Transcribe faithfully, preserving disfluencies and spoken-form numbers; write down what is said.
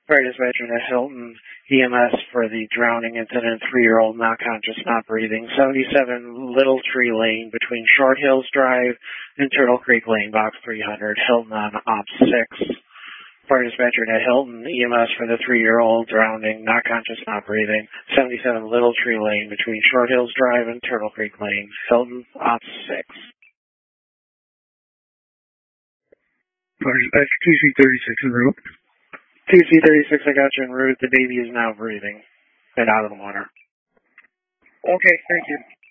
Fire dispatcher at Hilton, E M S for the drowning incident, three-year-old not conscious, not breathing, seventy-seven Little Tree Lane between Short Hills Drive and Turtle Creek Lane, box three hundred, Hilton on Op six. Fire dispatcher at Hilton, E M S for the three-year-old drowning, not conscious, not breathing, seventy-seven Little Tree Lane between Short Hills Drive and Turtle Creek Lane, Hilton, Op six. Fire dispatcher T C thirty-six en route. T C thirty-six, I got you en route. The baby is now breathing and out of the water. Okay, thank you.